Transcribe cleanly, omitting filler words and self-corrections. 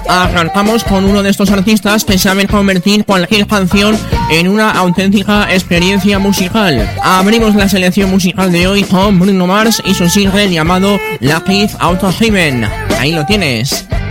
Arrancamos con uno de estos artistas que saben convertir cualquier canción en una auténtica experiencia musical. Abrimos la selección musical de hoy con Bruno Mars y su single llamado Lucky Out of Heaven. Ahí lo tienes.